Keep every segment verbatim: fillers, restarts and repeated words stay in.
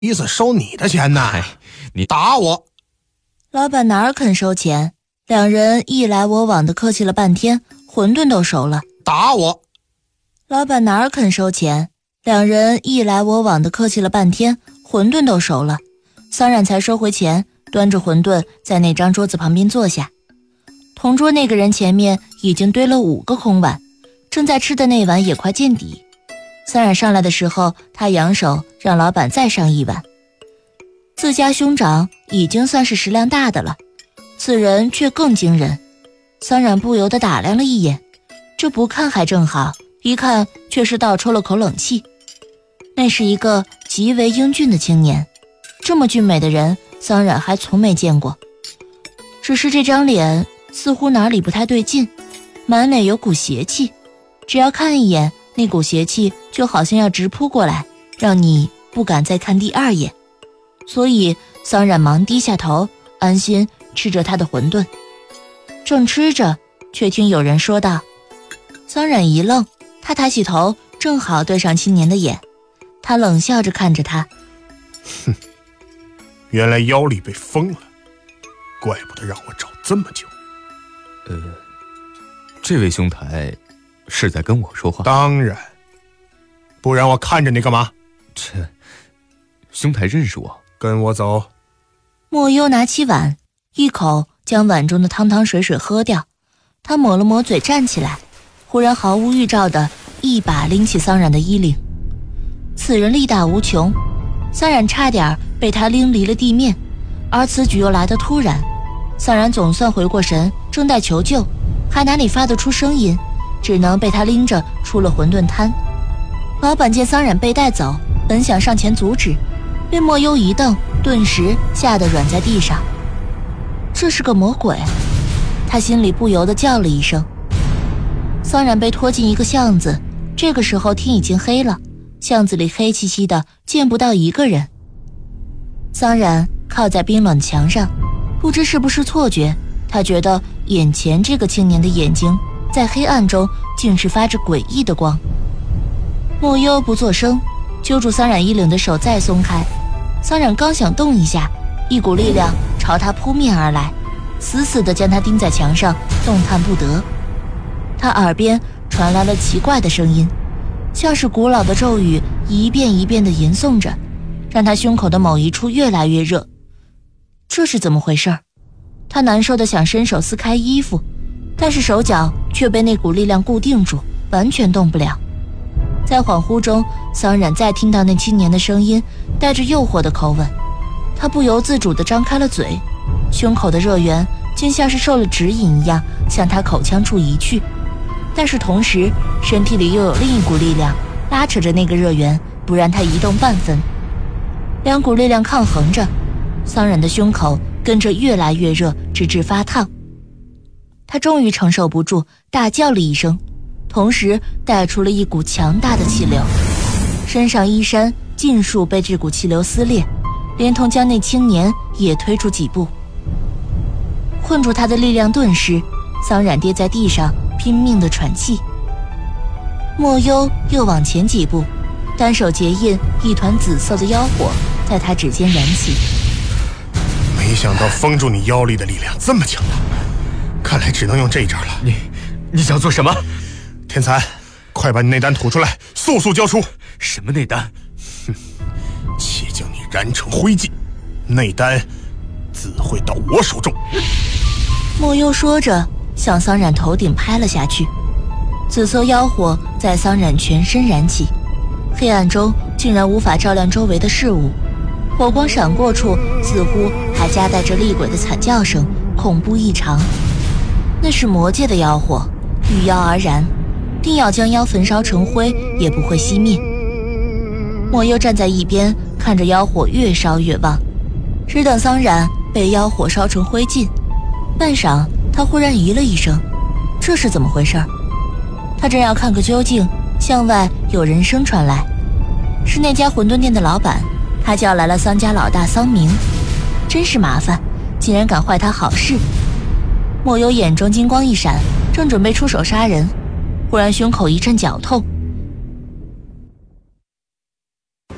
意思收你的钱呢？ 哎，你打我！ 老板哪儿肯收钱？两人一来我往的客气了半天，馄饨都熟了。 打我！ 老板哪儿肯收钱？两人一来我往的客气了半天，馄饨都熟了。桑冉才收回钱，端着馄饨在那张桌子旁边坐下。同桌那个人前面已经堆了五个空碗，正在吃的那碗也快见底。桑冉上来的时候，他扬手让老板再上一碗。自家兄长已经算是食量大的了，此人却更惊人。桑冉不由得打量了一眼，这不看还正好，一看却是倒抽了口冷气。那是一个极为英俊的青年，这么俊美的人桑冉还从没见过。只是这张脸似乎哪里不太对劲，满脸有股邪气，只要看一眼，那股邪气就好像要直扑过来，让你不敢再看第二眼。所以桑冉忙低下头，安心吃着他的馄饨。正吃着，却听有人说道。桑冉一愣，他抬起头，正好对上青年的眼。他冷笑着看着他， 哼，原来腰里被封了，怪不得让我找这么久。 呃，这位兄台是在跟我说话？ 当然，不然我看着你干嘛？ 这兄台认识我？ 跟我走。 莫优拿起碗，一口将碗中的汤汤水水喝掉。他抹了抹嘴，站起来，忽然毫无预兆的一把拎起桑冉的衣领。此人力大无穷，桑冉差点被他拎离了地面，而此举又来得突然。桑冉总算回过神，正待求救，还哪里发得出声音，只能被他拎着出了馄饨摊。老板见桑冉被带走，本想上前阻止，被莫优一瞪，顿时吓得软在地上。这是个魔鬼，他心里不由得叫了一声。桑冉被拖进一个巷子，这个时候天已经黑了，巷子里黑漆漆的，见不到一个人。桑冉靠在冰冷墙上，不知是不是错觉，他觉得眼前这个青年的眼睛在黑暗中竟是发着诡异的光。莫优不作声，揪住桑冉衣领的手再松开。桑冉刚想动一下，一股力量朝他扑面而来，死死地将他钉在墙上，动弹不得。他耳边传来了奇怪的声音，像是古老的咒语一遍一遍地吟诵着，让他胸口的某一处越来越热。这是怎么回事？他难受地想伸手撕开衣服，但是手脚却被那股力量固定住，完全动不了。在恍惚中，桑冉再听到那青年的声音，带着诱惑的口吻。他不由自主地张开了嘴，胸口的热源竟像是受了指引一样向他口腔处移去，但是同时身体里又有另一股力量拉扯着那个热源，不让他移动半分。两股力量抗衡着，桑冉的胸口跟着越来越热，直至发烫。他终于承受不住，大叫了一声，同时带出了一股强大的气流，身上衣衫尽数被这股气流撕裂，连同将那青年也推出几步。困住他的力量顿失，桑冉跌在地上，拼命地喘气。莫优又往前几步，单手结印一团紫色的妖火在他指尖燃起。 没想到封住你腰里的力量这么强大，看来只能用这招了。 你你想做什么？ 天才，快把你内丹吐出来，速速交出。 什么内丹？ 哼，且将你燃成灰烬，内丹自会到我手中。 莫优说着，向桑冉头顶拍了下去。紫色妖火在桑冉全身燃起，黑暗中竟然无法照亮周围的事物，火光闪过处似乎还夹带着厉鬼的惨叫声，恐怖异常。那是魔界的妖火，遇妖而燃，定要将妖焚烧成灰也不会熄灭。莫优站在一边，看着妖火越烧越旺，只等桑冉被妖火烧成灰烬。半晌，他忽然咦了一声，这是怎么回事？他正要看个究竟，向外有人声传来，是那家馄饨店的老板，他叫来了桑家老大桑明。真是麻烦，竟然敢坏他好事。莫优眼中金光一闪，正准备出手杀人，忽然胸口一阵绞痛。 感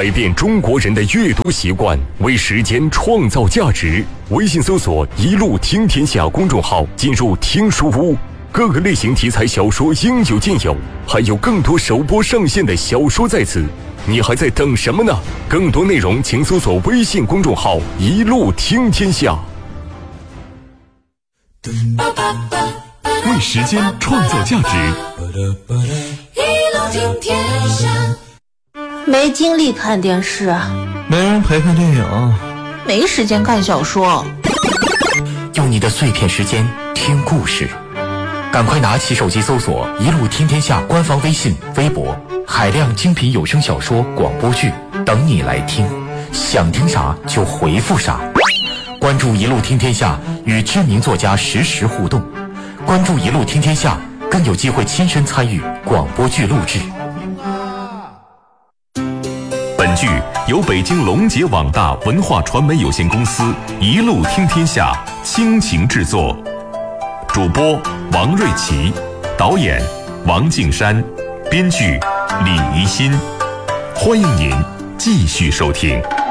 改变中国人的阅读习惯，为时间创造价值。微信搜索“一路听天下”公众号，进入听书屋，各个类型题材小说应有尽有，还有更多首播上线的小说在此。你还在等什么呢？更多内容请搜索微信公众号“一路听天下”。 为时间创造价值， 一路听天下。 没精力看电视， 没人陪看电影， 没时间看小说。 用你的碎片时间听故事，赶快拿起手机搜索“一路听天下”官方微信、微博，海量精品有声小说、广播剧等你来听，想听啥就回复啥。关注“一路听天下”，与知名作家实时互动。关注“一路听天下”，更有机会亲身参与广播剧录制。 本剧由北京龙杰网大文化传媒有限公司一路听天下倾情制作，主播王瑞琪，导演王敬山，编剧李怡欣。欢迎您继续收听。